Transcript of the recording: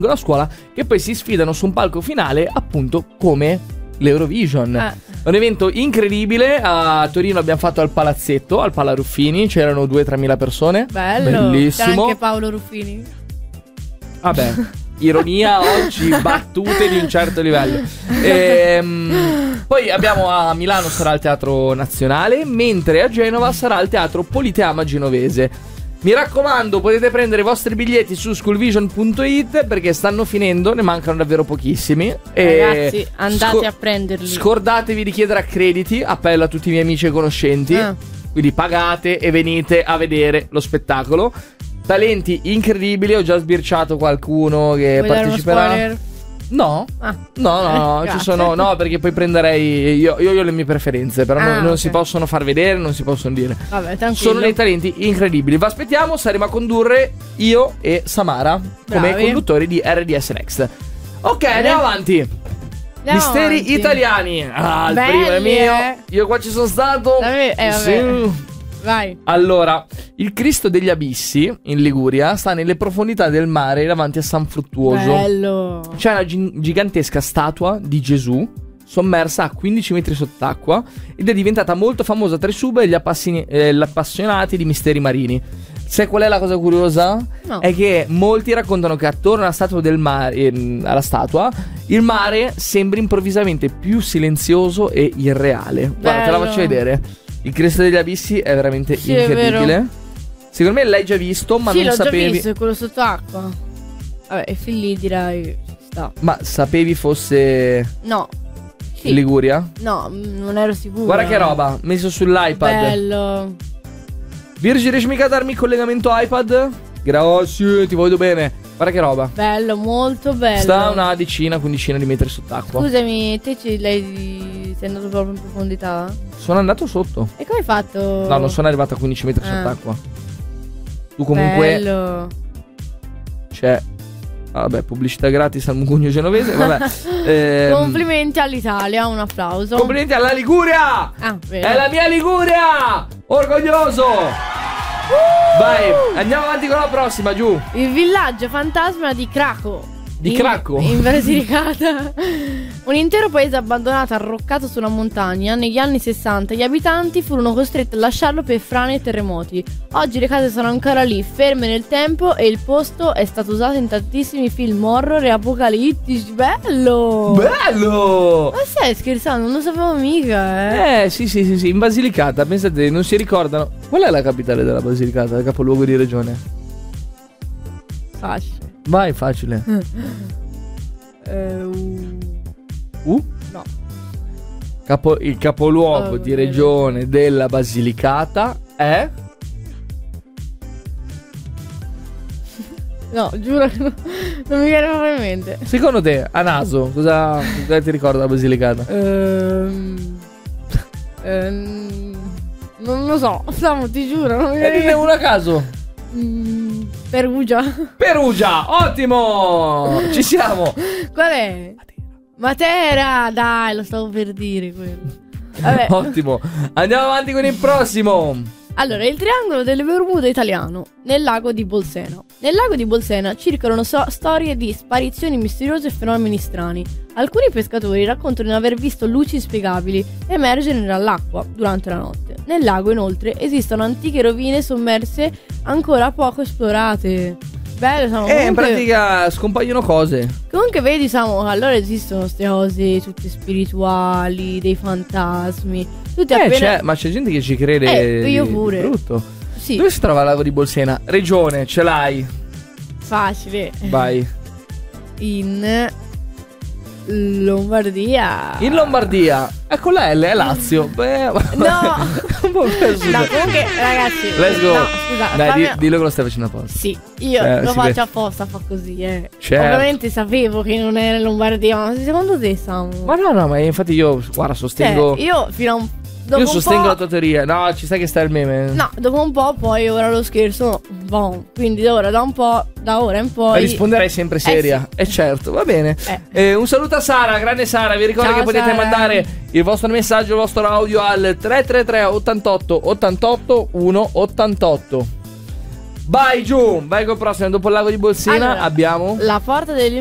la scuola, che poi si sfidano su un palco finale, appunto come l'Eurovision. Un evento incredibile. A Torino abbiamo fatto al Palazzetto, al Pala Ruffini, c'erano 2-3 mila persone. Bello. Bellissimo. C'era anche Paolo Ruffini. Vabbè, ironia oggi, battute di un certo livello. Poi abbiamo a Milano sarà il Teatro Nazionale, mentre a Genova sarà il Teatro Politeama Genovese. Mi raccomando, potete prendere i vostri biglietti su schoolvision.it perché stanno finendo, ne mancano davvero pochissimi. Ragazzi, andate a prenderli. Scordatevi di chiedere accrediti, appello a tutti i miei amici e conoscenti. Quindi pagate e venite a vedere lo spettacolo. Talenti incredibili, ho già sbirciato qualcuno che parteciperà. No, no, ci sono. No, perché poi prenderei. Io ho le mie preferenze, però non si possono far vedere, non si possono dire. Vabbè, tranquillo. Sono dei talenti incredibili. Vi aspettiamo, saremo a condurre io e Samara come conduttori di RDS Next. Ok, andiamo avanti. Misteri italiani. Il primo è mio. Io qua ci sono stato. Sì. Vai. Allora, il Cristo degli Abissi in Liguria sta nelle profondità del mare davanti a San Fruttuoso. Bello. C'è una gigantesca statua di Gesù sommersa a 15 metri sott'acqua ed è diventata molto famosa tra i sub e gli appassionati di misteri marini. Sai qual è la cosa curiosa? No. È che molti raccontano che attorno alla statua del mare, alla statua, il mare sembra improvvisamente più silenzioso e irreale. Guarda, te la faccio vedere. Il Cristo degli Abissi è veramente incredibile. Secondo me l'hai già visto, ma non sapevi. Sì, l'ho già visto, è quello sott'acqua. Vabbè, e fin lì direi sta. Ma sapevi fosse No. in Liguria? No, non ero sicuro. Guarda che roba, messo sull'iPad. Bello. Virgi, riesci mica a darmi il collegamento iPad? Grazie, ti voglio bene. Guarda che roba. Bello, molto bello. Sta una decina, quindicina di metri sott'acqua. Scusami, te sei andato proprio in profondità? Sono andato sotto. E come hai fatto? No, non sono arrivato a 15 metri sott'acqua. Tu comunque bello. C'è vabbè, pubblicità gratis al Mugugno Genovese. Vabbè. Complimenti all'Italia, un applauso. Complimenti alla Liguria. È la mia Liguria. Orgoglioso. Vai, andiamo avanti con la prossima, giù. Il villaggio fantasma di Craco. In Basilicata. Un intero paese abbandonato, arroccato su una montagna. Negli anni 60 gli abitanti furono costretti a lasciarlo per frane e terremoti. Oggi le case sono ancora lì, ferme nel tempo, e il posto è stato usato in tantissimi film horror e apocalittici. Bello! Bello! Ma stai scherzando? Non lo sapevo mica, Sì, in Basilicata. Pensate, non si ricordano. Qual è la capitale della Basilicata? Il capoluogo di regione? Facile. Vai, facile. No. Il capoluogo di regione della Basilicata è? No, giuro, non mi viene proprio in mente. Secondo te, a naso, cosa ti ricorda la Basilicata? Non lo so, Samu, ti giuro, non mi viene. Dine uno a caso. Perugia, ottimo! Ci siamo. Qual è? Matera, dai, lo stavo per dire quello. Vabbè. Ottimo. Andiamo avanti con il prossimo. Allora, il triangolo delle Bermude italiano nel lago di Bolsena. Nel lago di Bolsena circolano storie di sparizioni misteriose e fenomeni strani. Alcuni pescatori raccontano di aver visto luci inspiegabili emergere dall'acqua durante la notte. Nel lago, inoltre, esistono antiche rovine sommerse ancora poco esplorate. Bello, Samu. In pratica scompaiono cose. Comunque vedi, Samu, allora esistono queste cose tutte spirituali, dei fantasmi. Tutte ma c'è gente che ci crede. Io pure. Brutto. Sì. Dove si trova il lago di Bolsena? Regione, ce l'hai? Facile. Vai. In Lombardia. In Lombardia. Ecco la L, è Lazio. No. Comunque, ragazzi, let's go. No, scusa, dai, dillo che lo stai facendo apposta. Sì, io lo faccio apposta, fa così, Certo. Ovviamente sapevo che non era in Lombardia, ma secondo te, Samu? Ma no, ma infatti io, guarda, sostengo. Io fino a un io sostengo la tua teoria. No, ci sai che sta il meme? No, dopo un po' poi ora lo scherzo. Boh, quindi da ora in poi risponderai sempre seria. Sì. Certo, va bene. Un saluto a Sara, grande Sara. Vi ricordo che potete mandare il vostro messaggio, il vostro audio al 333 88 88 188. Vai giù, vai col prossimo. Dopo il lago di Bolsena abbiamo La porta